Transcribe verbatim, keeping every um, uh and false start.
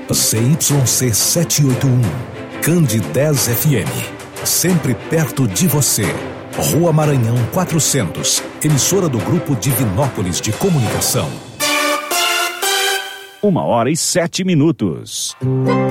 C Y C setecentos e oitenta e um, Candi dez F M. Sempre perto de você. Rua Maranhão quatrocentos, emissora do Grupo Divinópolis de Comunicação. Uma hora e sete minutos.